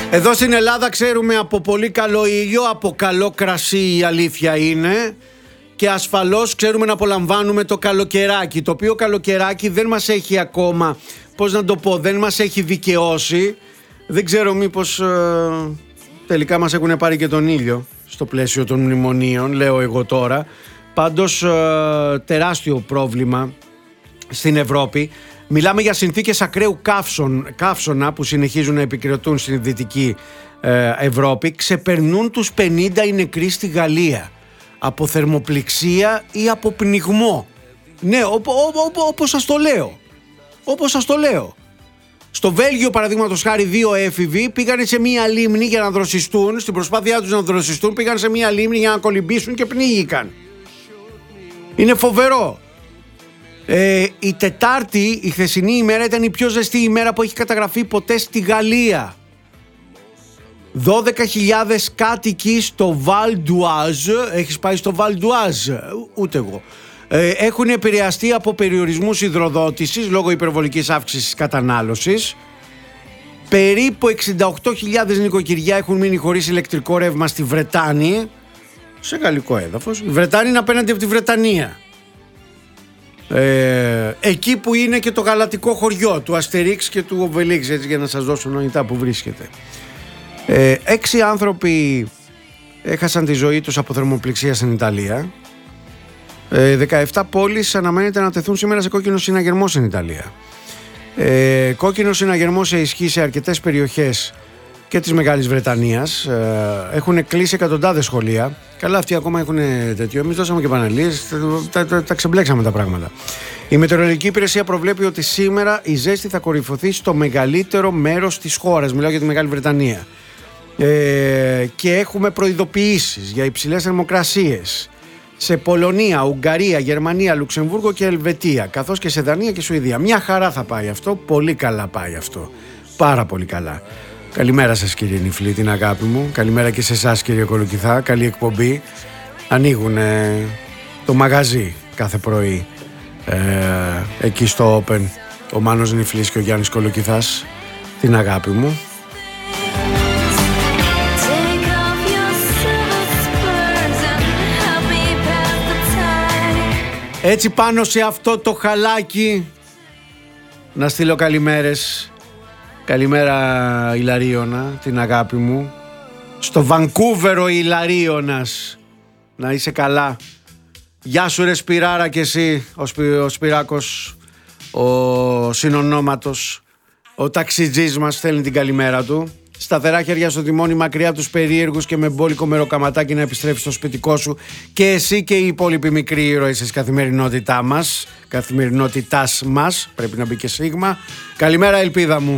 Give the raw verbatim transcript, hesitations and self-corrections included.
Εδώ στην Ελλάδα ξέρουμε από πολύ καλό ήλιο, από καλό κρασί, η αλήθεια είναι. Και ασφαλώς ξέρουμε να απολαμβάνουμε το καλοκαιράκι, το οποίο καλοκαιράκι δεν μας έχει ακόμα, πώς να το πω, δεν μας έχει δικαιώσει. Δεν ξέρω μήπως ε, τελικά μας έχουν πάρει και τον ήλιο στο πλαίσιο των μνημονίων, λέω εγώ τώρα. Πάντως ε, τεράστιο πρόβλημα στην Ευρώπη. Μιλάμε για συνθήκες ακραίου καύσων, καύσωνα που συνεχίζουν να επικρατούν στην Δυτική ε, Ευρώπη. Ξεπερνούν τους πενήντα οι νεκροί στη Γαλλία από θερμοπληξία ή από πνιγμό. Ναι, όπως σας το λέω. Όπως σας το λέω. Στο Βέλγιο, παραδείγματος χάρη, δύο έφηβοι πήγαν σε μία λίμνη για να δροσιστούν. Στην προσπάθειά τους να δροσιστούν, πήγαν σε μία λίμνη για να κολυμπήσουν και πνίγηκαν. Είναι φοβερό. Ε, η Τετάρτη, η χθεσινή ημέρα, ήταν η πιο ζεστή ημέρα που έχει καταγραφεί ποτέ στη Γαλλία. δώδεκα χιλιάδες κάτοικοι στο Val d'Oise. Έχεις πάει στο Val d'Oise? Ούτε εγώ. Ε, έχουν επηρεαστεί από περιορισμούς υδροδότησης λόγω υπερβολικής αύξησης κατανάλωσης. Περίπου εξήντα οκτώ χιλιάδες νοικοκυριά έχουν μείνει χωρίς ηλεκτρικό ρεύμα στη Βρετάνη, σε γαλλικό έδαφος. Η Βρετάνη είναι απέναντι από τη Βρετανία. Ε, εκεί που είναι και το γαλατικό χωριό του Αστερίξ και του Οβελίξ, έτσι, για να σας δώσω νοητά που βρίσκεται. Ε, έξι άνθρωποι έχασαν τη ζωή τους από θερμοπληξία στην Ιταλία. Ε, δεκαεπτά πόλεις αναμένεται να τεθούν σήμερα σε κόκκινο συναγερμό στην Ιταλία. Ε, κόκκινο συναγερμό σε ισχύ σε αρκετές περιοχές και της Μεγάλης Βρετανίας. Ε, έχουν κλείσει εκατοντάδες σχολεία. Καλά, αυτοί ακόμα έχουν τέτοιο. Εμείς δώσαμε και πανελλήνιες, τα, τα, τα ξεμπλέξαμε τα πράγματα. Η Μετεωρολογική Υπηρεσία προβλέπει ότι σήμερα η ζέστη θα κορυφωθεί στο μεγαλύτερο μέρος της χώρας. Μιλάω για τη Μεγάλη Βρετανία. Ε, και έχουμε προειδοποιήσεις για υψηλές θερμοκρασίες σε Πολωνία, Ουγγαρία, Γερμανία, Λουξεμβούργο και Ελβετία, καθώς και σε Δανία και Σουηδία. Μια χαρά θα πάει αυτό, πολύ καλά πάει αυτό. Πάρα πολύ καλά. Καλημέρα σας, κύριε Νιφλή, την αγάπη μου. Καλημέρα και σε εσάς, κύριε Κολοκυθά. Καλή εκπομπή. Ανοίγουν ε, το μαγαζί κάθε πρωί ε, εκεί στο Open ο Μάνος Νιφλής και ο Γιάννης Κολοκυθάς. Την αγάπη μου. Έτσι πάνω σε αυτό το χαλάκι να στείλω καλημέρες. Καλημέρα, Ηλαρίωνα, την αγάπη μου. Στο Βανκούβερο, Ηλαρίωνας. Να είσαι καλά. Γεια σου ρε Σπυράρα και εσύ, ο, Σπυ, ο Σπυράκος, ο συνονόματος, ο ταξιτζής μας στέλνει την καλημέρα του. Σταθερά χέρια στο τιμόνι, μακριά από τους περίεργους και με μπόλικο μεροκαματάκι να επιστρέφεις στο σπιτικό σου και εσύ και οι υπόλοιποι μικροί ήρωες της καθημερινότητά μας, καθημερινότητάς μας, πρέπει να μπει και σίγμα. Καλημέρα, ελπίδα μου.